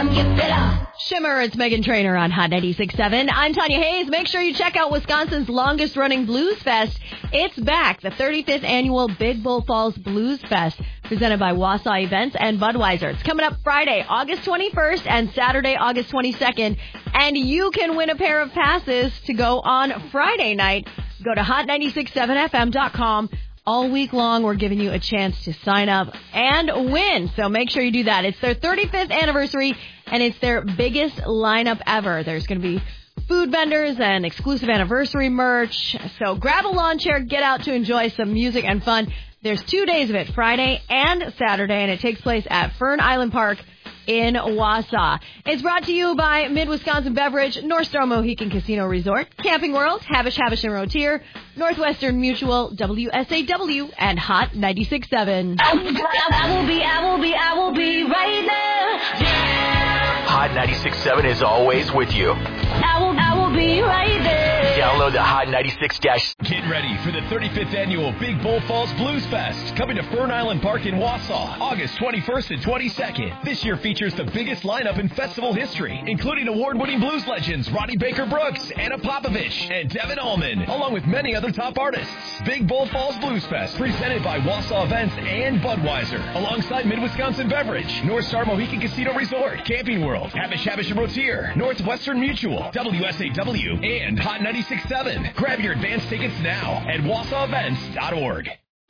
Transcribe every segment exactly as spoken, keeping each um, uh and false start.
gonna get better. Shimmer, it's Megan Trainor on Hot ninety-six point seven. I'm Tanya Hayes. Make sure you check out Wisconsin's longest-running Blues Fest. It's back, the thirty-fifth annual Big Bull Falls Blues Fest, presented by Wausau Events and Budweiser. It's coming up Friday, August twenty-first, and Saturday, August twenty-second. And you can win a pair of passes to go on Friday night. Go to hot nine six seven f m dot com. All week long, we're giving you a chance to sign up and win. So make sure you do that. It's their thirty-fifth anniversary, and it's their biggest lineup ever. There's going to be food vendors and exclusive anniversary merch. So grab a lawn chair, get out to enjoy some music and fun. There's two days of it, Friday and Saturday, and it takes place at Fern Island Park in Wausau. It's brought to you by Mid-Wisconsin Beverage, North Star Mohican Casino Resort, Camping World, Havish, Havish and Rotier, Northwestern Mutual, W S A W, and Hot ninety-six point seven. I will be, I will be, I will be right there. Yeah. Hot ninety-six point seven is always with you. I will, I will be right there. Download the Hot ninety-six dash. Get ready for the thirty-fifth annual Big Bull Falls Blues Fest, coming to Fern Island Park in Wausau, August twenty-first and twenty-second. This year features the biggest lineup in festival history, including award-winning blues legends Ronnie Baker Brooks, Anna Popovich, and Devin Allman, along with many other top artists. Big Bull Falls Blues Fest, presented by Wausau Events and Budweiser, alongside Mid-Wisconsin Beverage, North Star Mohican Casino Resort, Camping World, Havish, Havish and Rotier, Northwestern Mutual, W S A W, and Hot ninety-six point seven. Grab your advance tickets now at wausau events dot org.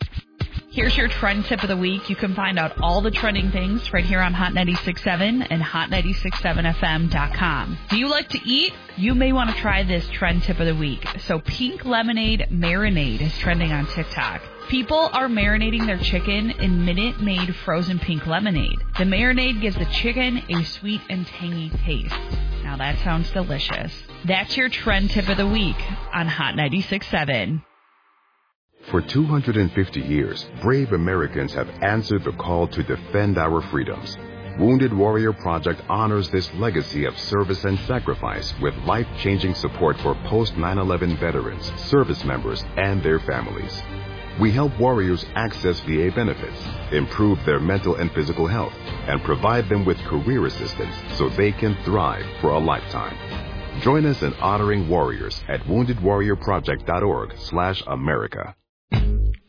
Here's your trend tip of the week. You can find out all the trending things right here on Hot ninety-six point seven and hot ninety-six point seven f m dot com. Do you like to eat? You may want to try this trend tip of the week. So pink lemonade marinade is trending on TikTok. People are marinating their chicken in Minute Maid frozen pink lemonade. The marinade gives the chicken a sweet and tangy taste. Now that sounds delicious. That's your trend tip of the week on Hot ninety-six point seven. For two hundred fifty years, brave Americans have answered the call to defend our freedoms. Wounded Warrior Project honors this legacy of service and sacrifice with life-changing support for post nine eleven veterans, service members, and their families. We help warriors access V A benefits, improve their mental and physical health, and provide them with career assistance so they can thrive for a lifetime. Join us in honoring warriors at wounded warrior project dot org slash America.